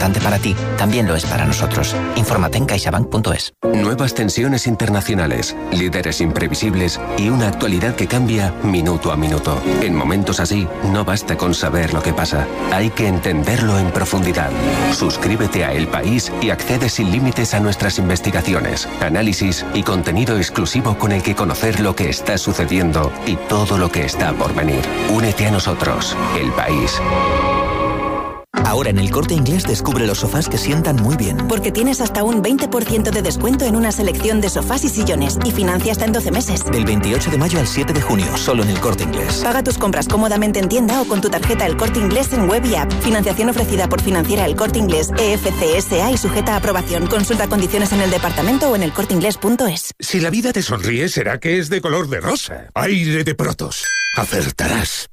importante para ti, también lo es para nosotros. Infórmate en caixabank.es. Nuevas tensiones internacionales, líderes imprevisibles y una actualidad que cambia minuto a minuto. En momentos así, no basta con saber lo que pasa. Hay que entenderlo en profundidad. Suscríbete a El País y accede sin límites a nuestras investigaciones, análisis y contenido exclusivo con el que conocer lo que está sucediendo y todo lo que está por venir. Únete a nosotros, El País. Ahora en El Corte Inglés descubre los sofás que sientan muy bien. Porque tienes hasta un 20% de descuento en una selección de sofás y sillones y financia hasta en 12 meses. Del 28 de mayo al 7 de junio, solo en El Corte Inglés. Paga tus compras cómodamente en tienda o con tu tarjeta El Corte Inglés en web y app. Financiación ofrecida por Financiera El Corte Inglés, EFCSA y sujeta a aprobación. Consulta condiciones en el departamento o en elcorteinglés.es. Si la vida te sonríe, será que es de color de rosa. Aire de Protos. Acertarás.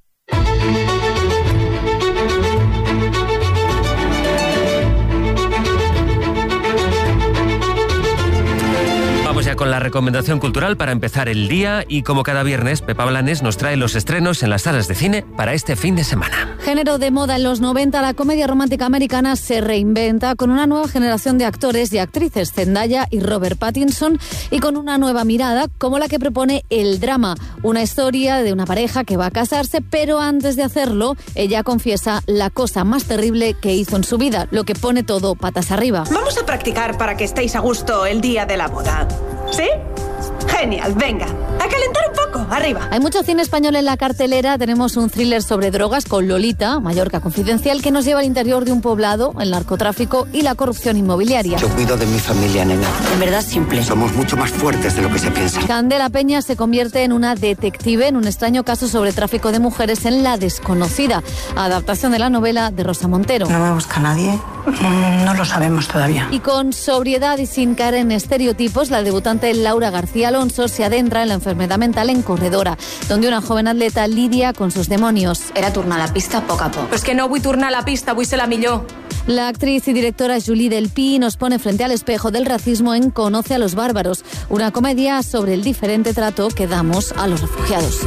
Ya con la recomendación cultural para empezar el día y como cada viernes, Pepa Blanes nos trae los estrenos en las salas de cine para este fin de semana. Género de moda en los 90, la comedia romántica americana se reinventa con una nueva generación de actores y actrices, Zendaya y Robert Pattinson, y con una nueva mirada como la que propone el drama, una historia de una pareja que va a casarse, pero antes de hacerlo, ella confiesa la cosa más terrible que hizo en su vida, lo que pone todo patas arriba. Vamos a practicar para que estéis a gusto el día de la boda. ¿Sí? Genial, venga, a calentar un poco, arriba. Hay mucho cine español en la cartelera. Tenemos un thriller sobre drogas con Lolita, Mallorca Confidencial, que nos lleva al interior de un poblado, el narcotráfico y la corrupción inmobiliaria. Yo cuido de mi familia, nena. En verdad simple. Somos mucho más fuertes de lo que se piensa. Candela Peña se convierte en una detective en un extraño caso sobre tráfico de mujeres en La Desconocida, adaptación de la novela de Rosa Montero. ¿No me busca nadie? No lo sabemos todavía. Y con sobriedad y sin caer en estereotipos, la debutante Laura García Alonso se adentra en la enfermedad mental en Corredora, donde una joven atleta lidia con sus demonios. Era tornar la pista a poc a poc. Pues que no vull tornar la pista, vull ser la millor. La actriz y directora Julie Delpy nos pone frente al espejo del racismo en Conoce a los bárbaros, una comedia sobre el diferente trato que damos a los refugiados.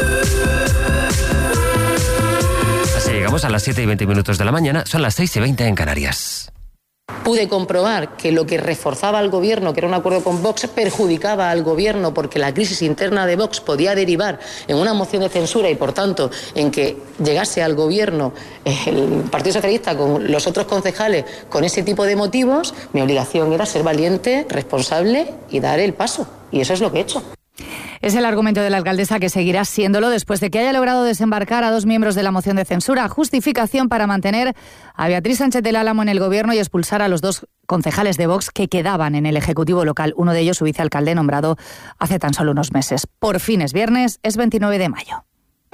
Así llegamos a las 7:20 de la mañana, son las 6:20 en Canarias. Pude comprobar que lo que reforzaba al gobierno, que era un acuerdo con Vox, perjudicaba al gobierno porque la crisis interna de Vox podía derivar en una moción de censura y, por tanto, en que llegase al gobierno el Partido Socialista con los otros concejales con ese tipo de motivos. Mi obligación era ser valiente, responsable y dar el paso. Y eso es lo que he hecho. Es el argumento de la alcaldesa que seguirá siéndolo después de que haya logrado desembarcar a 2 miembros de la moción de censura. Justificación para mantener a Beatriz Sánchez del Álamo en el gobierno y expulsar a los 2 concejales de Vox que quedaban en el Ejecutivo local. Uno de ellos, su vicealcalde, nombrado hace tan solo unos meses. Por fin es viernes, es 29 de mayo.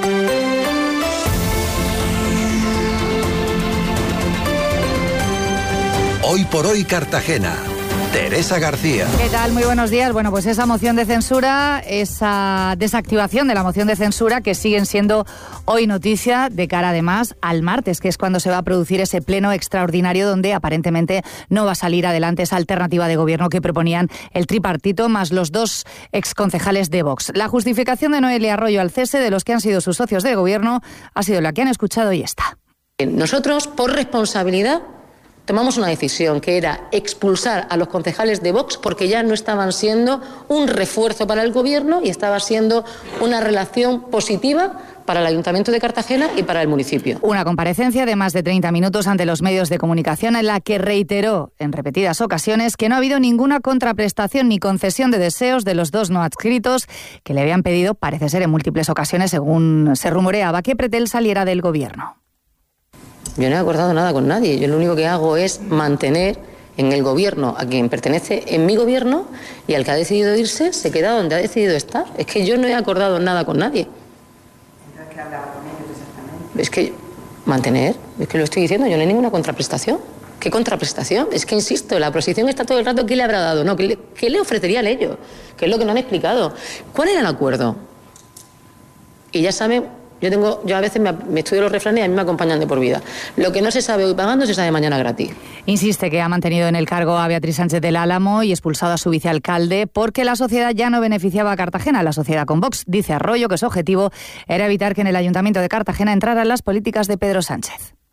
Hoy por hoy Cartagena. Teresa García. ¿Qué tal? Muy buenos días. Bueno, pues esa moción de censura, esa desactivación de la moción de censura que siguen siendo hoy noticia de cara además al martes, que es cuando se va a producir ese pleno extraordinario donde aparentemente no va a salir adelante esa alternativa de gobierno que proponían el tripartito más los 2 exconcejales de Vox. La justificación de Noelia Arroyo al cese de los que han sido sus socios de gobierno ha sido la que han escuchado y está. Nosotros, por responsabilidad, tomamos una decisión que era expulsar a los concejales de Vox porque ya no estaban siendo un refuerzo para el gobierno y estaba siendo una relación positiva para el Ayuntamiento de Cartagena y para el municipio. Una comparecencia de más de 30 minutos ante los medios de comunicación en la que reiteró en repetidas ocasiones que no ha habido ninguna contraprestación ni concesión de deseos de los 2 no adscritos que le habían pedido, parece ser en múltiples ocasiones, según se rumoreaba, que Pretel saliera del gobierno. Yo no he acordado nada con nadie. Yo lo único que hago es mantener en el gobierno a quien pertenece en mi gobierno y al que ha decidido irse se queda donde ha decidido estar. Es que yo no he acordado nada con nadie. ¿Entonces qué hablaba con ellos exactamente? Es que mantener, es que lo estoy diciendo, yo no hay ninguna contraprestación. ¿Qué contraprestación? Es que insisto, la oposición está todo el rato, ¿qué le habrá dado? No, ¿qué le ofrecerían ellos? Que es lo que no han explicado. ¿Cuál era el acuerdo? Y ya saben. Yo a veces me estudio los refranes y a mí me acompañan de por vida. Lo que no se sabe hoy pagando se sabe mañana gratis. Insiste que ha mantenido en el cargo a Beatriz Sánchez del Álamo y expulsado a su vicealcalde porque la sociedad ya no beneficiaba a Cartagena, la sociedad con Vox. Dice Arroyo que su objetivo era evitar que en el Ayuntamiento de Cartagena entraran las políticas de Pedro Sánchez.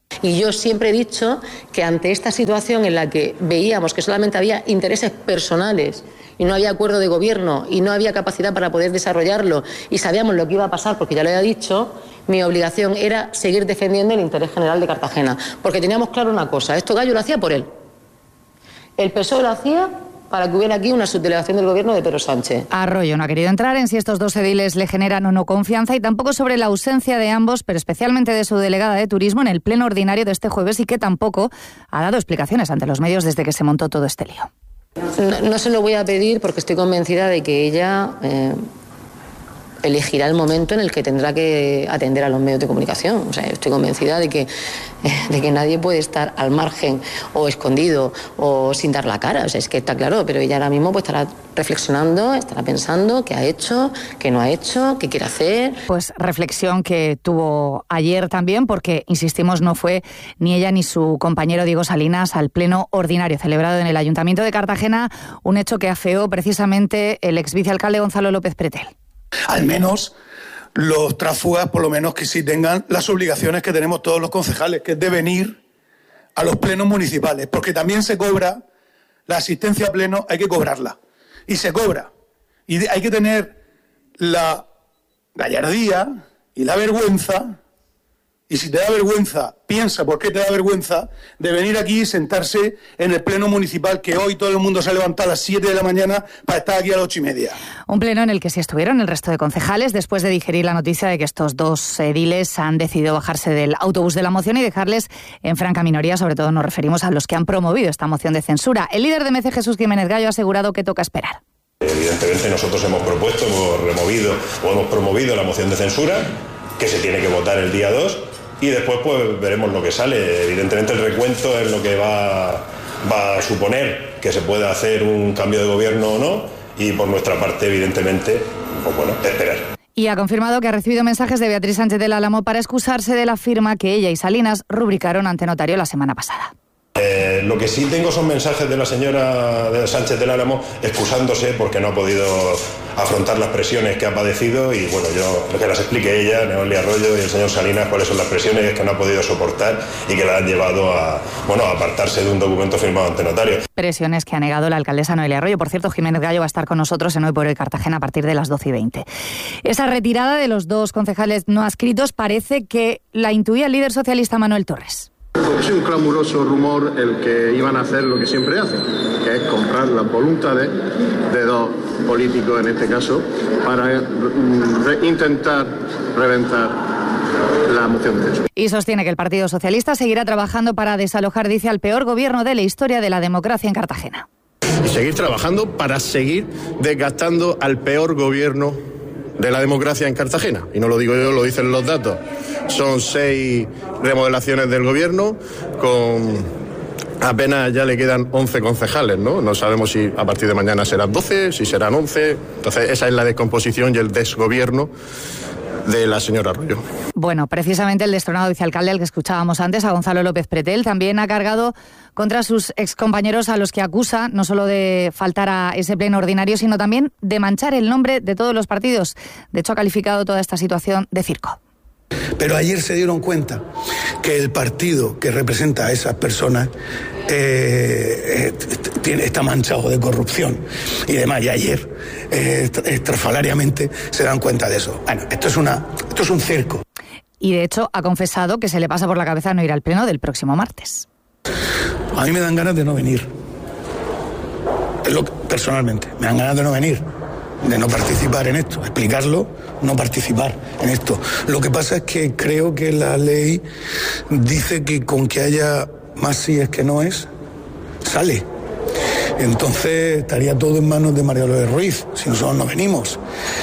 Y yo siempre he dicho que ante esta situación en la que veíamos que solamente había intereses personales y no había acuerdo de gobierno y no había capacidad para poder desarrollarlo y sabíamos lo que iba a pasar, porque ya lo había dicho, mi obligación era seguir defendiendo el interés general de Cartagena, porque teníamos claro una cosa: esto Gallo lo hacía por él. El PSOE lo hacía para que hubiera aquí una subdelegación del gobierno de Pedro Sánchez. Arroyo no ha querido entrar en si estos dos ediles le generan o no confianza, y tampoco sobre la ausencia de ambos, pero especialmente de su delegada de turismo, en el pleno ordinario de este jueves, y que tampoco ha dado explicaciones ante los medios desde que se montó todo este lío. No se lo voy a pedir porque estoy convencida de que ella elegirá el momento en el que tendrá que atender a los medios de comunicación. O sea, estoy convencida de que nadie puede estar al margen o escondido o sin dar la cara. O sea, es que está claro, pero ella ahora mismo pues estará reflexionando, estará pensando qué ha hecho, qué no ha hecho, qué quiere hacer. Pues reflexión que tuvo ayer también, porque, insistimos, no fue ni ella ni su compañero Diego Salinas al pleno ordinario celebrado en el Ayuntamiento de Cartagena, un hecho que afeó precisamente el exvicealcalde Gonzalo López Pretel. Al menos los tránsfugas, por lo menos que sí tengan las obligaciones que tenemos todos los concejales, que es de venir a los plenos municipales, porque también se cobra la asistencia a pleno, hay que cobrarla, y se cobra, y hay que tener la gallardía y la vergüenza, y si te da vergüenza, piensa por qué te da vergüenza, de venir aquí y sentarse en el pleno municipal, que hoy todo el mundo se ha levantado a las 7 de la mañana para estar aquí a las 8:30. Un pleno en el que sí estuvieron el resto de concejales, después de digerir la noticia de que estos dos ediles han decidido bajarse del autobús de la moción y dejarles en franca minoría. Sobre todo nos referimos a los que han promovido esta moción de censura. El líder de MC, Jesús Jiménez Gallo, ha asegurado que toca esperar. Evidentemente nosotros hemos propuesto, hemos promovido la moción de censura, que se tiene que votar el día 2, y después pues veremos lo que sale. Evidentemente el recuento es lo que va a suponer que se pueda hacer un cambio de gobierno o no, y por nuestra parte, evidentemente, pues bueno, esperar. Y ha confirmado que ha recibido mensajes de Beatriz Sánchez del Álamo para excusarse de la firma que ella y Salinas rubricaron ante notario la semana pasada. Lo que sí tengo son mensajes de la señora Sánchez del Álamo excusándose porque no ha podido afrontar las presiones que ha padecido, y bueno, yo que las explique ella, Noelia Arroyo y el señor Salinas, cuáles son las presiones que no ha podido soportar y que la han llevado a apartarse de un documento firmado ante notario. Presiones que ha negado la alcaldesa Noelia Arroyo. Por cierto, Jiménez Gallo va a estar con nosotros en Hoy por Hoy Cartagena a partir de las 12:20. Esa retirada de los dos concejales no adscritos parece que la intuía el líder socialista Manuel Torres. Es un clamoroso rumor el que iban a hacer lo que siempre hacen, que es comprar las voluntades de dos políticos, en este caso, para intentar reventar la moción de censura. Y sostiene que el Partido Socialista seguirá trabajando para desalojar, dice, al peor gobierno de la historia de la democracia en Cartagena. Y seguir trabajando para seguir desgastando al peor gobierno de la democracia en Cartagena. Y no lo digo yo, lo dicen los datos. Son 6 remodelaciones del gobierno, con apenas ya le quedan 11 concejales, ¿no? No sabemos si a partir de mañana serán 12, si serán 11. Entonces esa es la descomposición y el desgobierno de la señora Arroyo. Bueno, precisamente el destronado vicealcalde al que escuchábamos antes, a Gonzalo López Pretel, también ha cargado contra sus excompañeros, a los que acusa no solo de faltar a ese pleno ordinario, sino también de manchar el nombre de todos los partidos. De hecho, ha calificado toda esta situación de circo. Pero ayer se dieron cuenta que el partido que representa a esas personas está manchado de corrupción y demás, y ayer estrafalariamente se dan cuenta de eso. Bueno, esto es un circo. Y de hecho ha confesado que se le pasa por la cabeza no ir al pleno del próximo martes. A mí me dan ganas de no venir. Personalmente, me dan ganas de no venir, de no participar en esto, explicarlo, no participar en esto. Lo que pasa es que creo que la ley dice que con que haya más síes que noes, sale. Entonces estaría todo en manos de María Dolores Ruiz, si nosotros no venimos.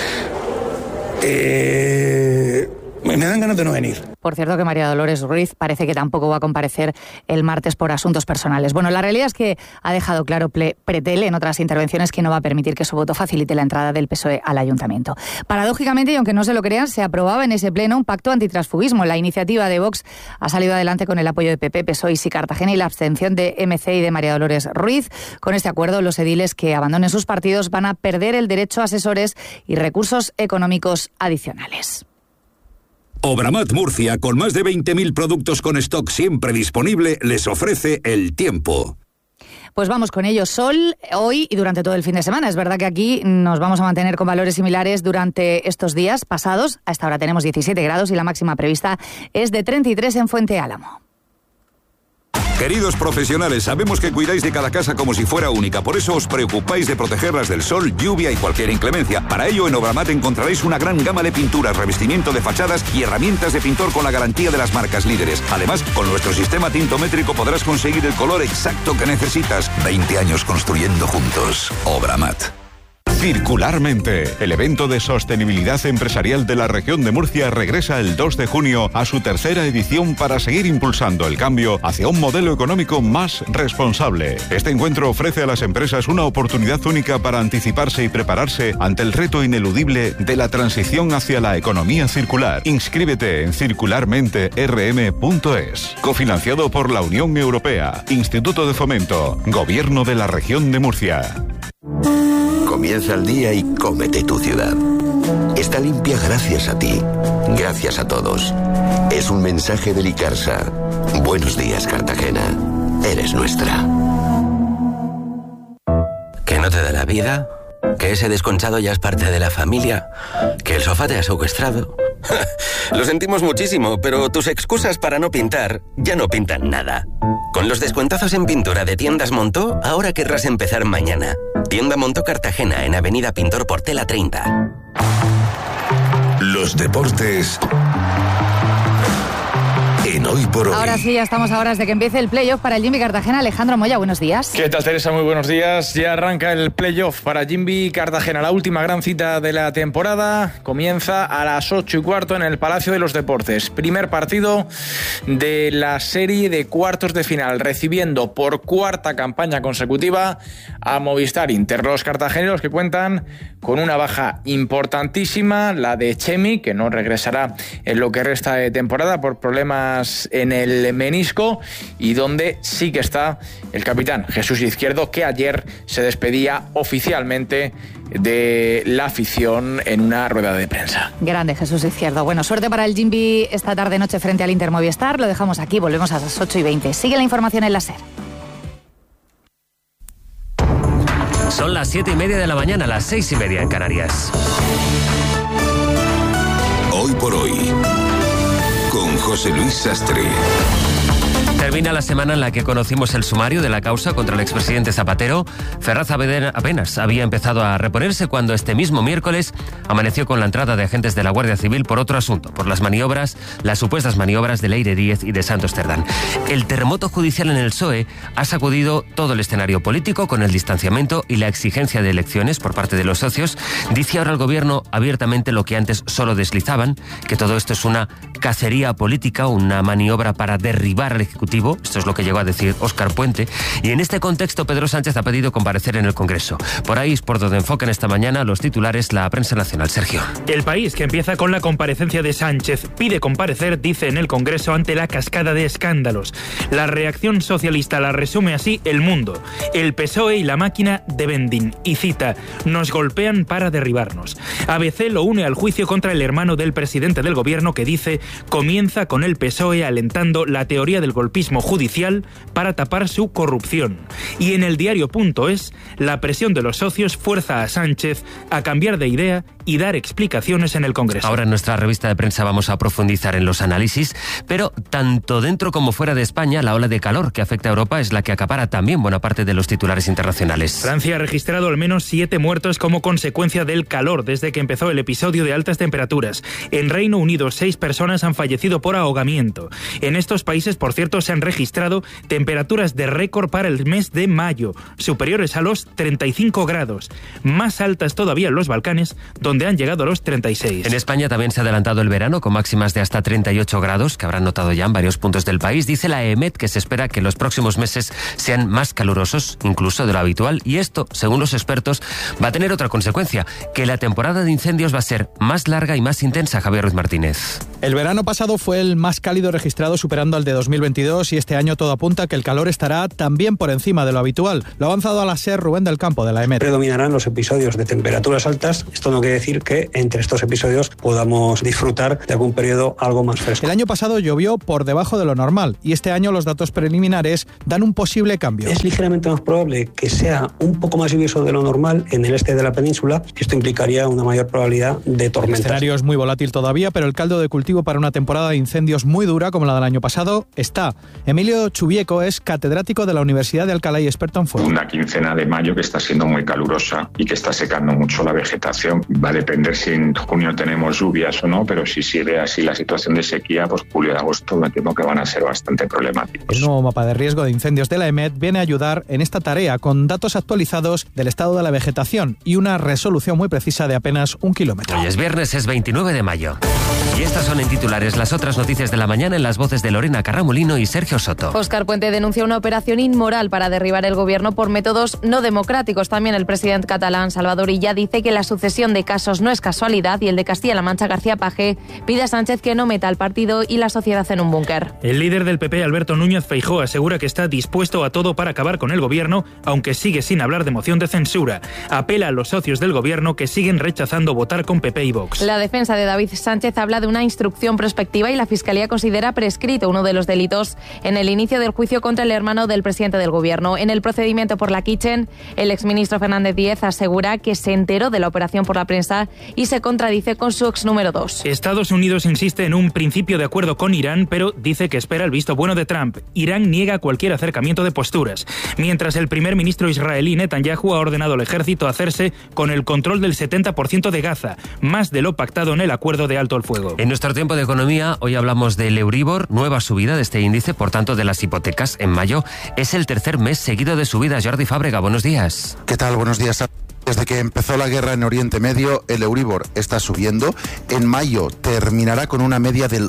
Me dan ganas de no venir. Por cierto, que María Dolores Ruiz parece que tampoco va a comparecer el martes por asuntos personales. Bueno, la realidad es que ha dejado claro Pretel en otras intervenciones que no va a permitir que su voto facilite la entrada del PSOE al ayuntamiento. Paradójicamente, y aunque no se lo crean, se aprobaba en ese pleno un pacto antitransfugismo. La iniciativa de Vox ha salido adelante con el apoyo de PP, PSOE y Sí Cartagena, y la abstención de MC y de María Dolores Ruiz. Con este acuerdo, los ediles que abandonen sus partidos van a perder el derecho a asesores y recursos económicos adicionales. Obramat Murcia, con más de 20.000 productos con stock siempre disponible, les ofrece el tiempo. Pues vamos con ello. Sol hoy y durante todo el fin de semana. Es verdad que aquí nos vamos a mantener con valores similares durante estos días pasados. A esta hora tenemos 17 grados y la máxima prevista es de 33 en Fuente Álamo. Queridos profesionales, sabemos que cuidáis de cada casa como si fuera única, por eso os preocupáis de protegerlas del sol, lluvia y cualquier inclemencia. Para ello, en Obramat encontraréis una gran gama de pinturas, revestimiento de fachadas y herramientas de pintor con la garantía de las marcas líderes. Además, con nuestro sistema tintométrico podrás conseguir el color exacto que necesitas. 20 años construyendo juntos. Obramat. Circularmente, el evento de sostenibilidad empresarial de la región de Murcia regresa el 2 de junio a su tercera edición para seguir impulsando el cambio hacia un modelo económico más responsable. Este encuentro ofrece a las empresas una oportunidad única para anticiparse y prepararse ante el reto ineludible de la transición hacia la economía circular. Inscríbete en circularmente.rm.es. Cofinanciado por la Unión Europea, Instituto de Fomento, Gobierno de la región de Murcia. Comienza el día y cómete tu ciudad. Está limpia gracias a ti, gracias a todos. Es un mensaje de Licarsa. Buenos días, Cartagena. Eres nuestra. ¿Que no te da la vida? ¿Que ese desconchado ya es parte de la familia? ¿Que el sofá te ha secuestrado? Lo sentimos muchísimo, pero tus excusas para no pintar ya no pintan nada. Con los descuentazos en pintura de Tiendas Montó, ahora querrás empezar mañana. Tienda Montó Cartagena, en Avenida Pintor Portela 30. Los deportes en Hoy por Hoy. Ahora sí, ya estamos a horas de que empiece el playoff para el Jimby Cartagena. Alejandro Moya, buenos días. ¿Qué tal, Teresa? Muy buenos días. Ya arranca el playoff para Jimby Cartagena. La última gran cita de la temporada comienza a las 8:15 en el Palacio de los Deportes. Primer partido de la serie de cuartos de final, recibiendo por cuarta campaña consecutiva a Movistar Inter. Los cartageneros que cuentan con una baja importantísima, la de Chemi, que no regresará en lo que resta de temporada por problemas en el menisco, y donde sí que está el capitán Jesús Izquierdo, que ayer se despedía oficialmente de la afición en una rueda de prensa. Grande Jesús Izquierdo. Bueno, suerte para el Jimby esta tarde-noche frente al Inter Movistar. Lo dejamos aquí, volvemos a las 8:20. Sigue la información en la SER. Son las 7:30 de la mañana, las 6:30 en Canarias. Hoy por Hoy, con José Luis Sastre. Termina la semana en la que conocimos el sumario de la causa contra el expresidente Zapatero. Ferraz apenas había empezado a reponerse cuando este mismo miércoles amaneció con la entrada de agentes de la Guardia Civil por otro asunto, por las supuestas maniobras de Leire Díez y de Santos Cerdán. El terremoto judicial en el PSOE ha sacudido todo el escenario político con el distanciamiento y la exigencia de elecciones por parte de los socios. Dice ahora el gobierno abiertamente lo que antes solo deslizaban, que todo esto es una cacería política, una maniobra para derribar al Ejecutivo. Esto es lo que llegó a decir Óscar Puente. Y en este contexto, Pedro Sánchez ha pedido comparecer en el Congreso. Por ahí, por donde enfocan esta mañana los titulares, la prensa nacional. Sergio. El País, que empieza con la comparecencia de Sánchez, pide comparecer, dice, en el Congreso ante la cascada de escándalos. La reacción socialista la resume así El Mundo. El PSOE y la máquina de vending. Y cita: nos golpean para derribarnos. ABC lo une al juicio contra el hermano del presidente del gobierno, que dice: comienza con el PSOE alentando la teoría del golpismo judicial para tapar su corrupción. Y en el diario.es, la presión de los socios fuerza a Sánchez a cambiar de idea y dar explicaciones en el Congreso. Ahora en nuestra revista de prensa vamos a profundizar en los análisis, pero tanto dentro como fuera de España, la ola de calor que afecta a Europa es la que acapara también buena parte de los titulares internacionales. Francia ha registrado al menos 7 muertos como consecuencia del calor desde que empezó el episodio de altas temperaturas. En Reino Unido, 6 personas han fallecido por ahogamiento. En estos países, por cierto, se han registrado temperaturas de récord para el mes de mayo, superiores a los 35 grados, más altas todavía en los Balcanes, donde han llegado a los 36. En España también se ha adelantado el verano, con máximas de hasta 38 grados, que habrán notado ya en varios puntos del país. Dice la EMET que se espera que los próximos meses sean más calurosos, incluso de lo habitual, y esto, según los expertos, va a tener otra consecuencia, que la temporada de incendios va a ser más larga y más intensa. Javier Ruiz Martínez. El verano pasado fue el más cálido registrado, superando al de 2022, y este año todo apunta que el calor estará también por encima de lo habitual. Lo ha avanzado a la SER Rubén del Campo, de la EMET. Predominarán los episodios de temperaturas altas. Esto no quiere decir que entre estos episodios podamos disfrutar de algún periodo algo más fresco. El año pasado llovió por debajo de lo normal y este año los datos preliminares dan un posible cambio. Es ligeramente más probable que sea un poco más lluvioso de lo normal en el este de la península. Esto implicaría una mayor probabilidad de tormentas. El escenario es muy volátil todavía, pero el caldo de cultivo para una temporada de incendios muy dura como la del año pasado está. Emilio Chubieco es catedrático de la Universidad de Alcalá y experto en fuego. Una quincena de mayo que está siendo muy calurosa y que está secando mucho la vegetación. Va a depender si en junio tenemos lluvias o no, pero si sigue así la situación de sequía, pues julio y agosto me temo que van a ser bastante problemáticos. El nuevo mapa de riesgo de incendios de la EMET viene a ayudar en esta tarea con datos actualizados del estado de la vegetación y una resolución muy precisa de apenas 1 kilómetro. Hoy es viernes, es 29 de mayo. Y estas son en titulares las otras noticias de la mañana en las voces de Lorena Carramolino y Sergio Soto. Óscar Puente denuncia una operación inmoral para derribar el gobierno por métodos no democráticos. También el presidente catalán Salvador Illa dice que la sucesión de casos no es casualidad y el de Castilla-La Mancha, García Paje, pide a Sánchez que no meta al partido y la sociedad en un búnker. El líder del PP, Alberto Núñez Feijóo, asegura que está dispuesto a todo para acabar con el gobierno, aunque sigue sin hablar de moción de censura. Apela a los socios del gobierno que siguen rechazando votar con PP y Vox. La defensa de David Sánchez habla de una instrucción prospectiva y la Fiscalía considera prescrito uno de los delitos en el inicio del juicio contra el hermano del presidente del gobierno. En el procedimiento por la Kitchen, el exministro Fernández Díez asegura que se enteró de la operación por la prensa y se contradice con su ex número 2. Estados Unidos insiste en un principio de acuerdo con Irán, pero dice que espera el visto bueno de Trump. Irán niega cualquier acercamiento de posturas, mientras el primer ministro israelí Netanyahu ha ordenado al ejército hacerse con el control del 70% de Gaza, más de lo pactado en el acuerdo de alto el fuego. En nuestro tiempo de economía, hoy hablamos del Euribor, nueva subida de este índice, por tanto de las hipotecas en mayo. Es el tercer mes seguido de subida. Jordi Fábrega, buenos días. ¿Qué tal? Buenos días. Desde que empezó la guerra en Oriente Medio, el Euribor está subiendo. En mayo terminará con una media del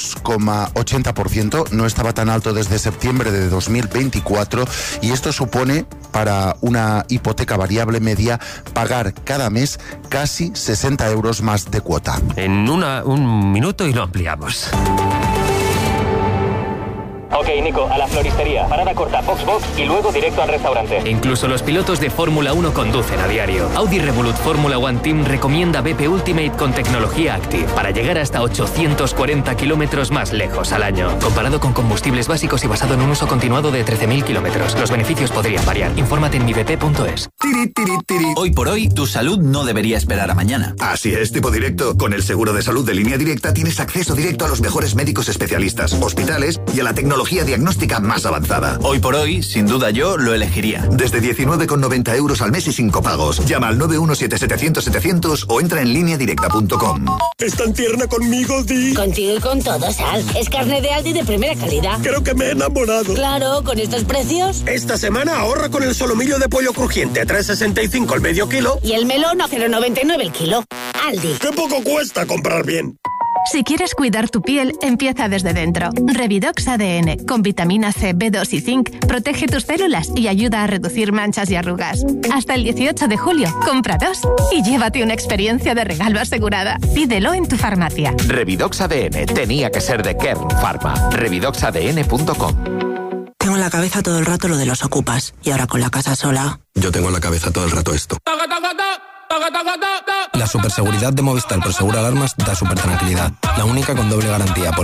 2,80%. No estaba tan alto desde septiembre de 2024. Y esto supone, para una hipoteca variable media, pagar cada mes casi 60 euros más de cuota. En un minuto y lo ampliamos. Ok, Nico, a la floristería, parada corta, box y luego directo al restaurante. Incluso los pilotos de Fórmula 1 conducen a diario. Audi Revolut Fórmula One Team recomienda BP Ultimate con tecnología Active para llegar hasta 840 kilómetros más lejos al año. Comparado con combustibles básicos y basado en un uso continuado de 13.000 kilómetros. Los beneficios podrían variar. Infórmate en mibp.es. Hoy por hoy, tu salud no debería esperar a mañana. Así es, tipo directo. Con el seguro de salud de Línea Directa tienes acceso directo a los mejores médicos especialistas, hospitales y a la tecnología diagnóstica más avanzada. Hoy por hoy, sin duda yo lo elegiría. Desde 19,90 euros al mes y sin copagos. Llama al 917-700-700 o entra en lineadirecta.com. ¿Es tan tierna conmigo, Di? Contigo y con todo, Sal. Es carne de Aldi de primera calidad. Creo que me he enamorado. Claro, con estos precios. Esta semana ahorra con el solomillo de pollo crujiente a 3,65 el medio kilo. Y el melón a 0,99 el kilo. Aldi. ¡Qué poco cuesta comprar bien! Si quieres cuidar tu piel, empieza desde dentro. Revidox ADN, con vitamina C, B2 y zinc, protege tus células y ayuda a reducir manchas y arrugas. Hasta el 18 de julio, compra 2 y llévate una experiencia de regalo asegurada. Pídelo en tu farmacia. Revidox ADN, tenía que ser de Kern Pharma. Revidoxadn.com. Tengo en la cabeza todo el rato lo de los ocupas y ahora con la casa sola. Yo tengo en la cabeza todo el rato esto. La superseguridad de Movistar Prosegur Alarmas da súper tranquilidad. La única con doble garantía por